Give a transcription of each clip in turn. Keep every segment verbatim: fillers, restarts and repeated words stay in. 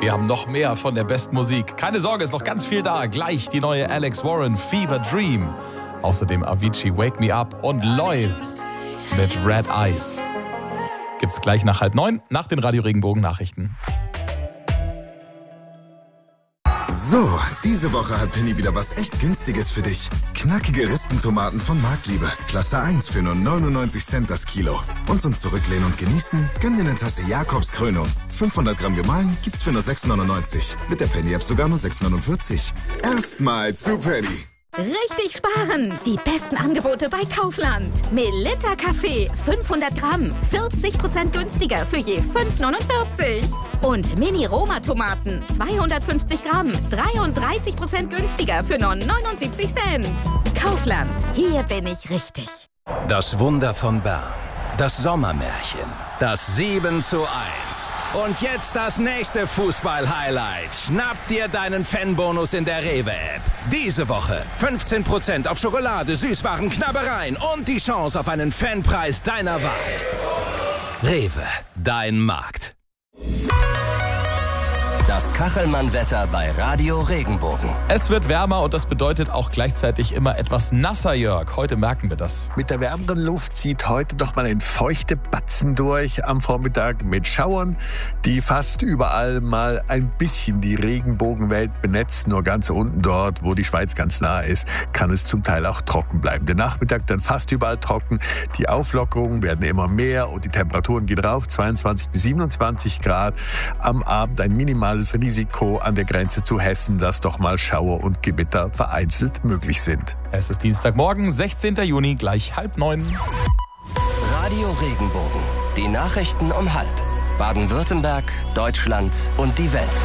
Wir haben noch mehr von der besten Musik. Keine Sorge, ist noch ganz viel da. Gleich die neue Alex Warren, Fever Dream. Außerdem Avicii, Wake Me Up und Loy mit Red Eyes. Gibt's gleich nach halb neun, nach den Radio Regenbogen Nachrichten. So, diese Woche hat Penny wieder was echt Günstiges für dich. Knackige Ristentomaten von Marktliebe. Klasse eins für nur neunundneunzig Cent das Kilo. Und zum Zurücklehnen und Genießen, gönn dir eine Tasse Jakobskrönung. fünfhundert Gramm gemahlen gibt's für nur sechs neunundneunzig. Mit der Penny-App sogar nur sechs neunundvierzig. Erstmal zu Penny. Richtig sparen! Die besten Angebote bei Kaufland. Melitta Kaffee, fünfhundert Gramm, vierzig Prozent günstiger für je fünf neunundvierzig. Und Mini-Roma-Tomaten, zweihundertfünfzig Gramm, dreiunddreißig Prozent günstiger für nur neunundsiebzig Cent. Kaufland, hier bin ich richtig. Das Wunder von Bern. Das Sommermärchen. Das sieben zu eins. Und jetzt das nächste Fußball-Highlight. Schnapp dir deinen Fanbonus in der Rewe-App. Diese Woche fünfzehn Prozent auf Schokolade, Süßwaren, Knabbereien und die Chance auf einen Fanpreis deiner Wahl. Rewe, dein Markt. Das Kachelmann-Wetter bei Radio Regenbogen. Es wird wärmer und das bedeutet auch gleichzeitig immer etwas nasser, Jörg. Heute merken wir das. Mit der wärmeren Luft zieht heute noch mal ein feuchte Batzen durch am Vormittag mit Schauern, die fast überall mal ein bisschen die Regenbogenwelt benetzen. Nur ganz unten dort, wo die Schweiz ganz nah ist, kann es zum Teil auch trocken bleiben. Der Nachmittag dann fast überall trocken. Die Auflockerungen werden immer mehr und die Temperaturen gehen rauf, zweiundzwanzig bis siebenundzwanzig Grad. Am Abend ein minimales Risiko an der Grenze zu Hessen, dass doch mal Schauer und Gewitter vereinzelt möglich sind. Es ist Dienstagmorgen, sechzehnten Juni, gleich halb neun. Radio Regenbogen. Die Nachrichten um halb. Baden-Württemberg, Deutschland und die Welt.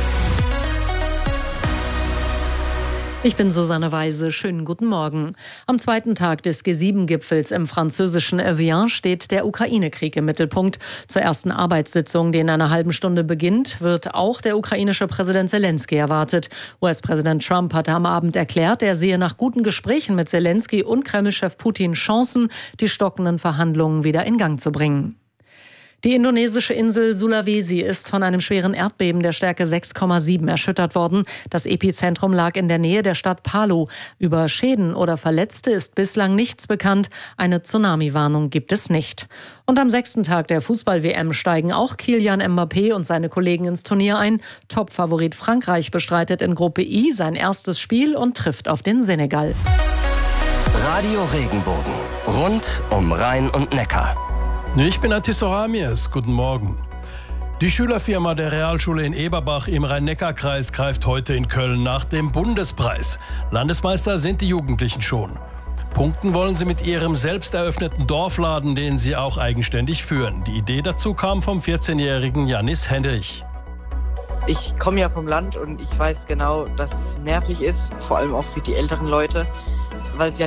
Ich bin Susanne Weise. Schönen guten Morgen. Am zweiten Tag des G sieben Gipfels im französischen Evian steht der Ukraine-Krieg im Mittelpunkt. Zur ersten Arbeitssitzung, die in einer halben Stunde beginnt, wird auch der ukrainische Präsident Zelensky erwartet. U S-Präsident Trump hatte am Abend erklärt, er sehe nach guten Gesprächen mit Zelensky und Kreml-Chef Putin Chancen, die stockenden Verhandlungen wieder in Gang zu bringen. Die indonesische Insel Sulawesi ist von einem schweren Erdbeben der Stärke sechs Komma sieben erschüttert worden. Das Epizentrum lag in der Nähe der Stadt Palu. Über Schäden oder Verletzte ist bislang nichts bekannt. Eine Tsunami-Warnung gibt es nicht. Und am sechsten Tag der Fußball-W M steigen auch Kylian Mbappé und seine Kollegen ins Turnier ein. Top-Favorit Frankreich bestreitet in Gruppe I sein erstes Spiel und trifft auf den Senegal. Radio Regenbogen. Rund um Rhein und Neckar. Ich bin Atis Ramirez. Guten Morgen. Die Schülerfirma der Realschule in Eberbach im Rhein-Neckar-Kreis greift heute in Köln nach dem Bundespreis. Landesmeister sind die Jugendlichen schon. Punkten wollen sie mit ihrem selbst eröffneten Dorfladen, den sie auch eigenständig führen. Die Idee dazu kam vom vierzehnjährigen Janis Hendrich. Ich komme ja vom Land und ich weiß genau, dass es nervig ist, vor allem auch für die älteren Leute, weil es ja